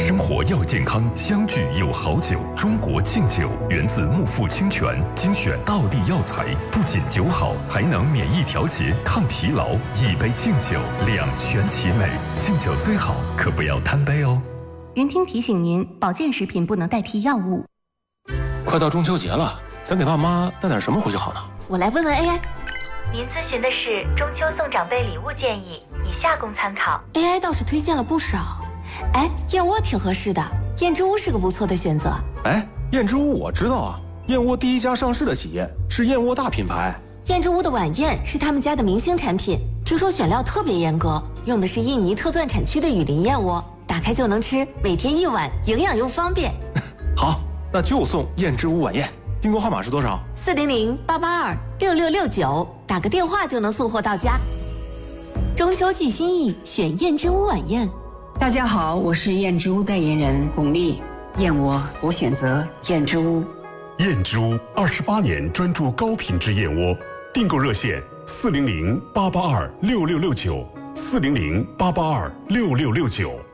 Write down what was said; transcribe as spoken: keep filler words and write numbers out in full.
生活要健康，相聚有好酒。中国敬酒源自木富清泉，精选道地药材，不仅酒好，还能免疫调节、抗疲劳。一杯敬酒，两全其美。敬酒虽好，可不要贪杯哦。 云听提醒您，保健食品不能代替药物。 快到中秋节了，咱给爸妈带点什么回去好呢？ 我来问问 A I。 您咨询的是中秋送长辈礼物建议，以下供参考。 A I 倒是推荐了不少。哎，燕窝挺合适的，燕之屋是个不错的选择。 哎，燕之屋我知道啊，燕窝第一家上市的企业，是燕窝大品牌。 燕之屋的晚宴是他们家的明星产品，听说选料特别严格，用的是印尼特钻产区的雨林燕窝，打开就能吃，每天一碗，营养又方便。 好，那就送燕之屋晚宴。订购号码是多少？ 四零零八八二六六六九，打个电话就能送货到家。中秋寄心意，选燕之屋晚宴。 大家好，我是燕之屋代言人巩俐。燕窝我选择燕之屋。 燕之屋二十八年专注高品质燕窝，订购热线四零零八八二六六六九，四零零八八二六六六九。